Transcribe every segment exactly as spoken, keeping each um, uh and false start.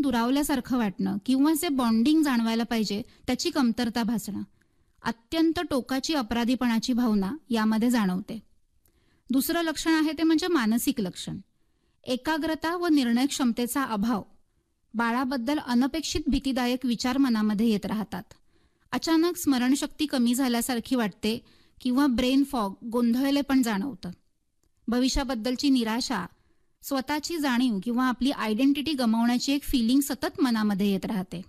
दुरावल्यासारखं वाटणं किंवा जे बॉन्डिंग जाणवायला पाहिजे त्याची कमतरता भासणं, अत्यंत टोकाची अपराधीपणाची भावना यामध्ये जाणवते. दुसरं लक्षण आहे ते म्हणजे मानसिक लक्षण. एकाग्रता व निर्णय क्षमतेचा अभाव. बाळाबद्दल अनपेक्षित भीतीदायक विचार मनामध्ये येत राहतात. अचानक स्मरणशक्ती कमी झाल्यासारखी वाटते किंवा ब्रेन फॉग, गोंधळले पण जाणवतं. भविष्याबद्दलची निराशा, स्वतःची जाणीव किंवा आपली आयडेंटिटी गमावण्याची एक फिलिंग सतत मनामध्ये येत राहते.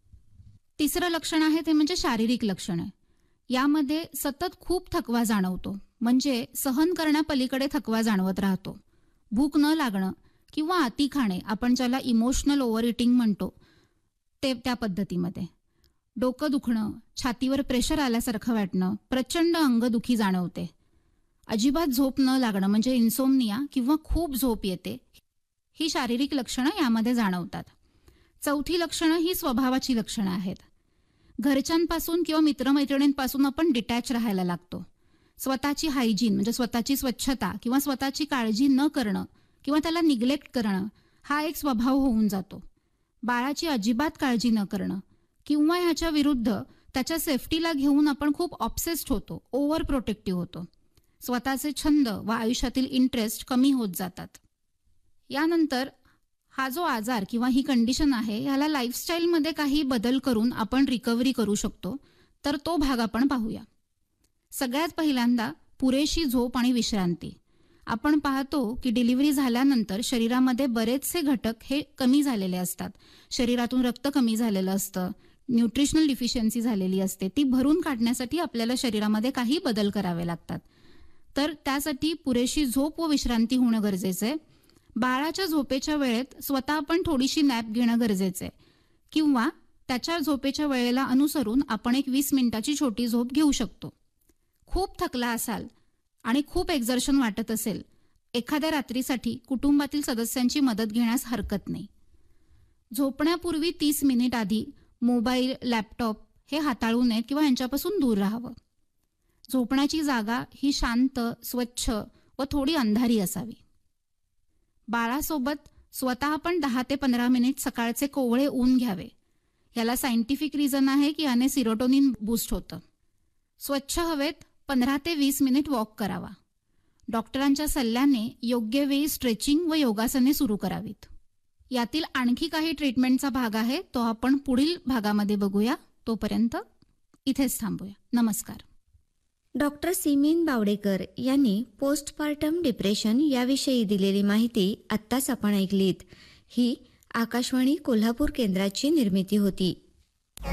तिसरं लक्षण आहे ते म्हणजे शारीरिक लक्षणं. यामध्ये सतत खूप थकवा जाणवतो, म्हणजे सहन करण्यापलीकडे थकवा जाणवत राहतो. भूक न लागणं किंवा अति खाणे, आपण ज्याला इमोशनल ओव्हर इटिंग म्हणतो ते त्या पद्धतीमध्ये. डोकं दुखणं, छातीवर प्रेशर आल्यासारखं वाटणं, प्रचंड अंगदुखी जाणवते. अजिबात झोप न लागणं म्हणजे इन्सोमनिया किंवा खूप झोप येते, ही शारीरिक लक्षणं यामध्ये जाणवतात. चौथी लक्षणं ही स्वभावाची लक्षणं आहेत. घरच्यांपासून किंवा मित्रमैत्रिणींपासून आपण डिटॅच राहायला लागतो. स्वतःची हायजीन म्हणजे स्वतःची स्वच्छता किंवा स्वतःची काळजी न करणं किंवा त्याला निग्लेक्ट करणं हा एक स्वभाव होऊन जातो. बाळाची अजिबात काळजी न करणं किंवा ह्याच्या विरुद्ध त्याच्या सेफ्टीला घेऊन आपण खूप ऑब्सेस्ड होतो, ओव्हर प्रोटेक्टिव्ह होतो. स्वतःचे छंद व आयुष्यातील इंटरेस्ट कमी होत जातात. यानंतर हा जो आजार किंवा ही कंडिशन आहे ह्याला लाईफस्टाईलमध्ये काही बदल करून आपण रिकव्हरी करू शकतो, तर तो भाग आपण पाहूया. सगळ्यात पहिल्यांदा पुरेशी झोप आणि विश्रांती. आपण पाहतो की डिलिव्हरी झाल्यानंतर शरीरामध्ये बरेचसे घटक हे कमी झालेले असतात. शरीरातून रक्त कमी झालेलं असतं, न्यूट्रिशनल डिफिशियन्सी झालेली असते. ती भरून काढण्यासाठी आपल्याला शरीरामध्ये काही बदल करावे लागतात. तर त्यासाठी पुरेशी झोप व विश्रांती होणं गरजेचं आहे. बाळाच्या झोपेच्या वेळेत स्वतः आपण थोडीशी नॅप घेणं गरजेचं आहे किंवा त्याच्या झोपेच्या वेळेला अनुसरून आपण एक वीस मिनिटाची छोटी झोप घेऊ शकतो. खूप थकला असाल आणि खूप एक्झर्शन वाटत असेल, एखाद्या रात्रीसाठी कुटुंबातील सदस्यांची मदत घेण्यास हरकत नाही. झोपण्यापूर्वी तीस मिनिट आधी मोबाईल, लॅपटॉप हे हाताळू नयेत किंवा यांच्यापासून दूर राहावं. झोपण्याची जागा ही शांत, स्वच्छ व थोडी अंधारी असावी. बाळासोबत स्वतः आपण दहा ते पंधरा मिनिट सकाळचे कोवळे ऊन घ्यावे. याला सायंटिफिक रिझन आहे की याने सिरोटोनिन बूस्ट होतं. स्वच्छ हवेत पंधरा ते वीस मिनिट वॉक करावा. डॉक्टरांच्या सल्ल्याने योग्य वेळी स्ट्रेचिंग व योगासने सुरू करावीत. यातील आणखी काही ट्रीटमेंटचा भाग आहे, तो आपण पुढील भागामध्ये बघूया. तोपर्यंत इथेच थांबूया. नमस्कार. डॉक्टर सिमीन बावडेकर यांनी पोस्टपार्टम डिप्रेशन याविषयी दिलेली माहिती आत्ताच आपण ऐकलीत. ही आकाशवाणी कोल्हापूर केंद्राची निर्मिती होती.